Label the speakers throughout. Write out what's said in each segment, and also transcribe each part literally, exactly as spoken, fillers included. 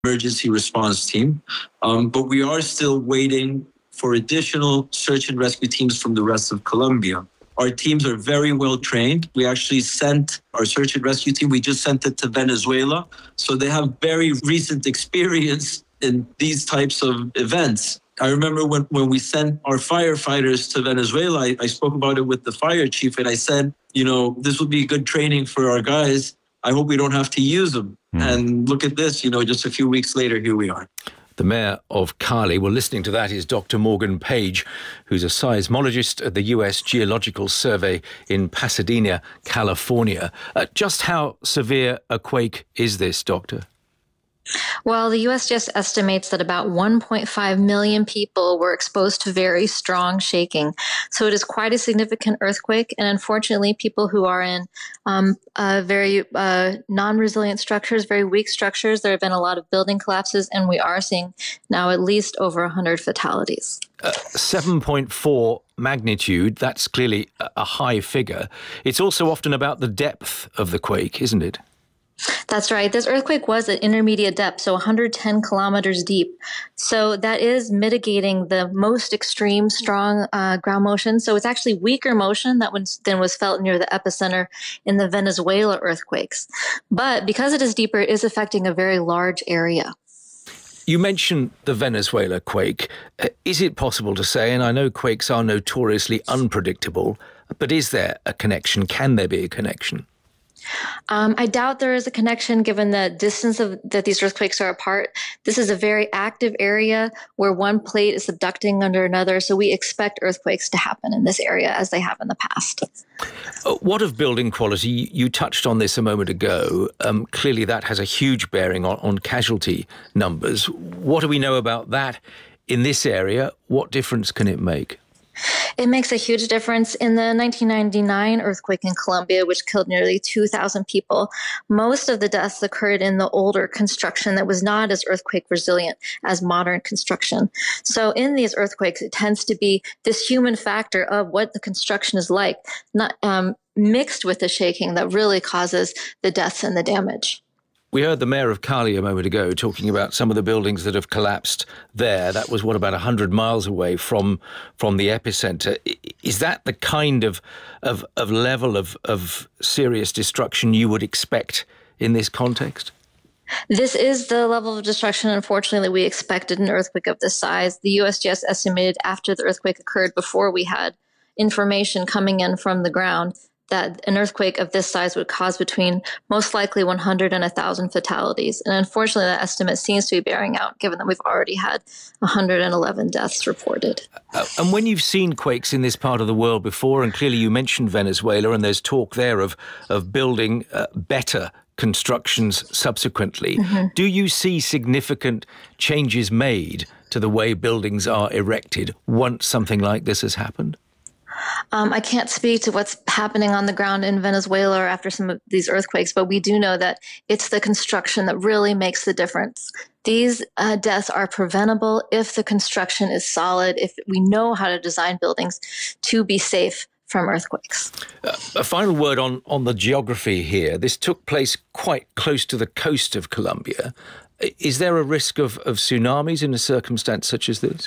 Speaker 1: emergency response team. Um, but we are still waiting for additional search and rescue teams from the rest of Colombia. Our teams are very well trained. We actually sent our search and rescue team, we just sent it to Venezuela. So they have very recent experience in these types of events. I remember when, when we sent our firefighters to Venezuela, I, I spoke about it with the fire chief and I said, you know, this would be good training for our guys. I hope we don't have to use them. Mm. And look at this, you know, just a few weeks later, here we are.
Speaker 2: The mayor of Cali, well, listening to that is Doctor Morgan Page, who's a seismologist at the U S Geological Survey in Pasadena, California. Uh, just how severe a quake is this, Doctor?
Speaker 3: Well, the U S G S estimates that about one point five million people were exposed to very strong shaking. So it is quite a significant earthquake. And unfortunately, people who are in um, uh, very uh, non-resilient structures, very weak structures, there have been a lot of building collapses, and we are seeing now at least over one hundred fatalities.
Speaker 2: Uh, seven point four magnitude, that's clearly a high figure. It's also often about the depth of the quake, isn't it?
Speaker 3: That's right. This earthquake was at intermediate depth, so one hundred ten kilometers deep. So that is mitigating the most extreme strong uh, ground motion. So it's actually weaker motion that was, than was felt near the epicenter in the Venezuela earthquakes. But because it is deeper, it is affecting a very large area.
Speaker 2: You mentioned the Venezuela quake. Uh, is it possible to say, and I know quakes are notoriously unpredictable, but is there a connection? Can there be a connection?
Speaker 3: Um, I doubt there is a connection given the distance of that these earthquakes are apart. This is a very active area where one plate is subducting under another, so we expect earthquakes to happen in this area as they have in the past.
Speaker 2: What of building quality? You touched on this a moment ago. Um, clearly that has a huge bearing on, on casualty numbers. What do we know about that in this area? What difference can it make?
Speaker 3: It makes a huge difference. In the nineteen ninety-nine earthquake in Colombia, which killed nearly two thousand people, most of the deaths occurred in the older construction that was not as earthquake resilient as modern construction. So in these earthquakes, it tends to be this human factor of what the construction is like, not um, mixed with the shaking that really causes the deaths and the damage.
Speaker 2: We heard the mayor of Cali a moment ago talking about some of the buildings that have collapsed there. That was, what, about one hundred miles away from from the epicenter. Is that the kind of of, of level of, of serious destruction you would expect in this context?
Speaker 3: This is the level of destruction, unfortunately, we expected an earthquake of this size. The U S G S estimated after the earthquake occurred, before we had information coming in from the ground, that an earthquake of this size would cause between most likely one hundred and one thousand fatalities. And unfortunately, that estimate seems to be bearing out, given that we've already had one hundred eleven deaths reported.
Speaker 2: Uh, and when you've seen quakes in this part of the world before, and clearly you mentioned Venezuela, and there's talk there of, of building uh, better constructions subsequently, mm-hmm. do you see significant changes made to the way buildings are erected once something like this has happened?
Speaker 3: Um, I can't speak to what's happening on the ground in Venezuela or after some of these earthquakes, but we do know that it's the construction that really makes the difference. These uh, deaths are preventable if the construction is solid, if we know how to design buildings to be safe from earthquakes.
Speaker 2: Uh, a final word on, on the geography here. This took place quite close to the coast of Colombia. Is there a risk of, of tsunamis in a circumstance such as this?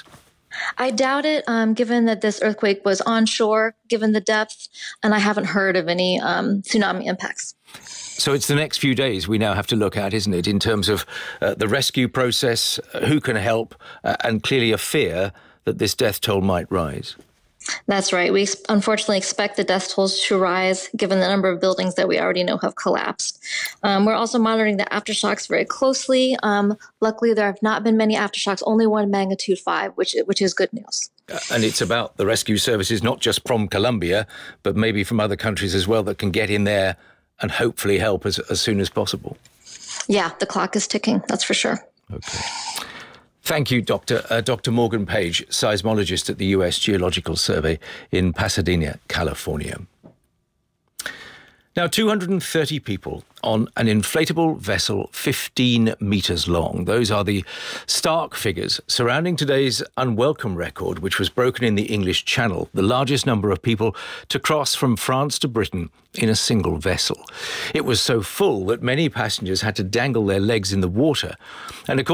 Speaker 3: I doubt it, um, given that this earthquake was onshore, given the depth, and I haven't heard of any um, tsunami impacts.
Speaker 2: So it's the next few days we now have to look at, isn't it, in terms of uh, the rescue process, uh, who can help, uh, and clearly a fear that this death toll might rise.
Speaker 3: That's right. We unfortunately expect the death tolls to rise given the number of buildings that we already know have collapsed. Um, we're also monitoring the aftershocks very closely. Um, luckily, there have not been many aftershocks, only one magnitude five, which which is good news.
Speaker 2: Uh, and it's about the rescue services, not just from Colombia, but maybe from other countries as well, that can get in there and hopefully help as, as soon as possible.
Speaker 3: Yeah, the clock is ticking, that's for sure.
Speaker 2: Okay. Thank you, Doctor Uh, Doctor Morgan Page, seismologist at the U S Geological Survey in Pasadena, California. Now, two hundred thirty people on an inflatable vessel fifteen metres long. Those are the stark figures surrounding today's unwelcome record, which was broken in the English Channel, the largest number of people to cross from France to Britain in a single vessel. It was so full that many passengers had to dangle their legs in the water. And according